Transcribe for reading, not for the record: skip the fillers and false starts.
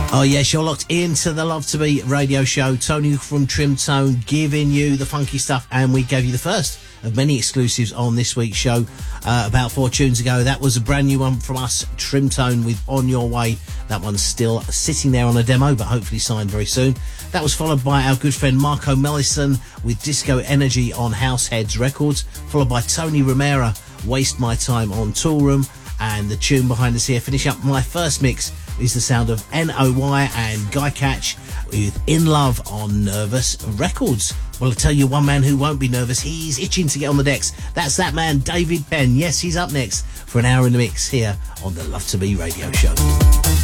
Oh yes, you're locked into the Love to Beat radio show. Tony from Trim Tone giving you the funky stuff, and we gave you the first of many exclusives on this week's show about 4 tunes ago. That was a brand new one from us, Trim Tone, with On Your Way. That one's still sitting there on a demo, but hopefully signed very soon. That was followed by our good friend Marco Mellison with Disco Energy on Househeads Records, followed by Tony Romero, Waste My Time on Toolroom, and the tune behind us here, finish up my first mix, is the sound of NOY and Guy Catch with In Love on Nervous Records. Well, I'll tell you one man who won't be nervous. He's itching to get on the decks. That's that man, David Penn. Yes, he's up next for an hour in the mix here on the Love to Be radio show.